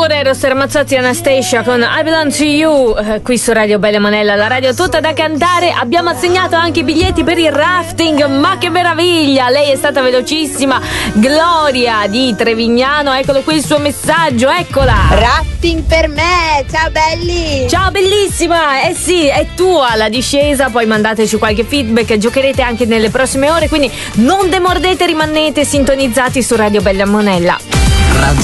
pure Eros Ramazzotti e Anastasia con I Belong to You, qui su Radio Bella Monella, la radio tutta da cantare. Abbiamo assegnato anche i biglietti per il rafting, ma che meraviglia, lei è stata velocissima. Gloria di Trevignano, eccolo qui il suo messaggio, eccola. Rafting per me, ciao belli. Ciao bellissima, eh sì, è tua la discesa, poi mandateci qualche feedback, giocherete anche nelle prossime ore, quindi non demordete, rimanete sintonizzati su Radio Bella Monella.